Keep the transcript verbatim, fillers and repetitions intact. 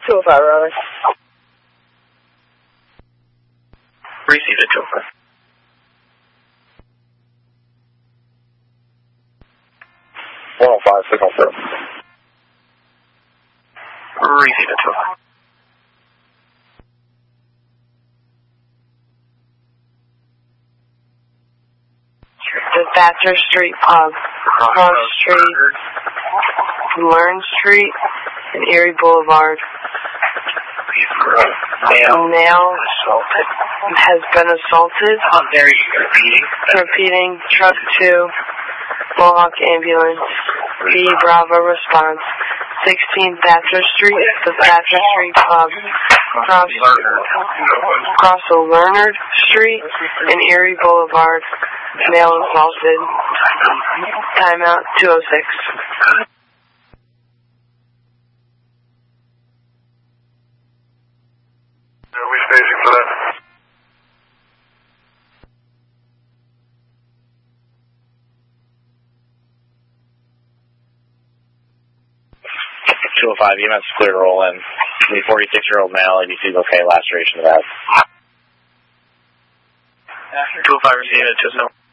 two oh five, Riley. Receive it, two oh five. one oh five, signal through. Receive it, two oh five. Dispatcher Street Pub, Cross Street, Learn Street, and Erie Boulevard. Male. Male Assaulted. has been assaulted. Oh, there you go. Repeating. Repeating, truck two, Mohawk ambulance, B Bravo response. sixteen Thatcher Street, the Thatcher Street Pub, cross, cross of Leonard Street and Erie Boulevard, male assaulted. Timeout two oh six. Are we spacing for that? two oh five, E M S clear to roll in. The forty-six-year-old male, A B C is okay, last duration of that. two oh five, receive it, two oh seven.